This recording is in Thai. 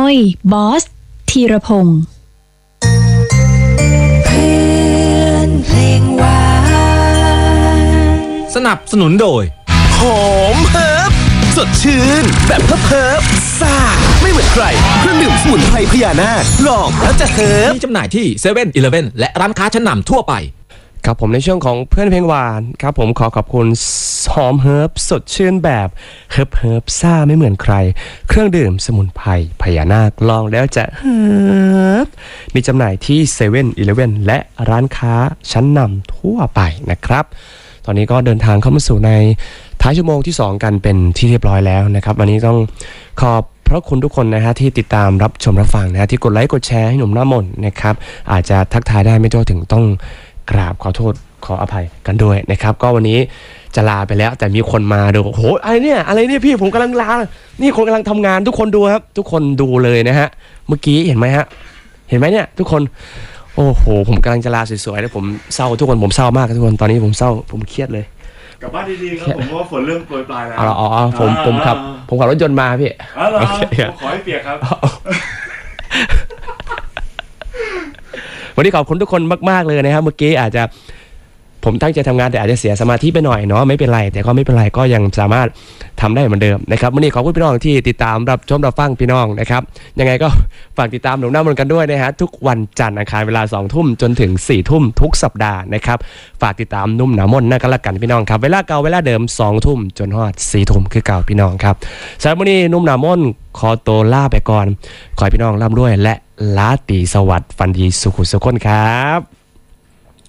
ยบอสธีรพงศ์เพื่อนเพลงหวานสนับสนุนโดยหอมเฮิร์บสดชื่นแบบเฮิร์บซ่าไม่เหมือนใครเครื่องดื่มสมุนไพรพญานาคลองแล้วจะเฮิร์บมีจำหน่ายที่เซเว่นอีเลฟเว่นและร้านค้าชั้นนำทั่วไปครับผมในช่วงของเพื่อนเพลงหวานครับผมขอบคุณหอมเฮิร์บสดชื่นแบบเฮิร์บซ่าไม่เหมือนใครเครื่องดื่มสมุนไพรพญานาคลองแล้วจะเฮิร์บมีจำหน่ายที่เซเว่นอีเลฟเว่นและร้านค้าชั้นนำทั่วไปนะครับตอนนี้ก็เดินทางเข้ามาสู่ในท้ายชั่วโมงที่2กันเป็นที่เรียบร้อยแล้วนะครับวันนี้ต้องขอบพระคุณทุกคนนะฮะที่ติดตามรับชมรับฟังนะฮะที่กดไลค์กดแชร์ให้หนุ่มหน้ามนนะครับอาจจะทักทายได้ไม่ทั่วถึงต้องกราบขอโทษขออภัยกันด้วยนะครับก็วันนี้จะลาไปแล้วแต่มีคนมาดูโอ้โหอะไรเนี่ยพี่ผมกำลังลานี่คนกำลังทำงานทุกคนดูครับทุกคนดูเลยนะฮะเมื่อกี้เห็นไหมฮะเห็นไหมเนี่ยทุกคนโอ้โหผมกำลังจะลาสวยๆแล้วผมเศร้าทุกคนผมเศร้ามากทุกคนตอนนี้ผมเศร้าผมเครียดเลยกลับบ้านดีๆครับผมว่าฝนเริ่มโปรยปลายแล้วผมขับรถยนต์มาพี่ขอให้เปียกครับวันนี้ขอบคุณทุกคนมากๆเลยนะครับเมื่อกี้อาจจะผมตั้งใจทำงานแต่อาจจะเสียสมาธิไปหน่อยเนาะไม่เป็นไรแต่ก็ไม่เป็นไรก็ยังสามารถทำได้เหมือนเดิมนะครับวันนี้ขอบคุณพี่น้องที่ติดตามรับชมรับฟังพี่น้องนะครับยังไงก็ฝากติดตามหนุ่มหน้ามนต์กันด้วยนะฮะทุกวันจันทร์อังคารเวลา 20:00 นจนถึง 4:00 นทุกสัปดาห์นะครับฝากติดตามหนุ่มหน้ามนต์นะกันละกันพี่น้องครับเวลาเก่าเวลาเดิม 20:00 นจนฮอด 4:00 นคือเก่าพี่น้องครับสำหรับวันนี้หนุ่มหน้ามนต์ขอตัวลาไปก่อนขอให้พี่น้องร่ำรวยและลาตรีสวัสดิ์ฝันดีสุขสุขคนครับ